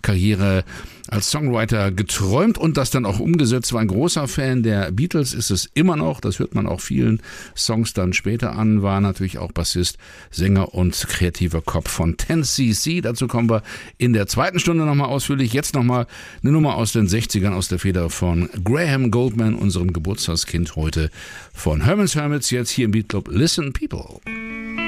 Karriere als Songwriter geträumt und das dann auch umgesetzt. War ein großer Fan der Beatles, ist es immer noch. Das hört man auch vielen Songs dann später an. War natürlich auch Bassist, Sänger und kreativer Kopf von 10cc. Dazu kommen wir in der zweiten Stunde nochmal ausführlich. Jetzt nochmal eine Nummer aus den 60ern aus der Feder von Graham Goldman, unserem Geburtstagskind heute von Herman's Hermits. Jetzt hier im Beat Club. Listen People.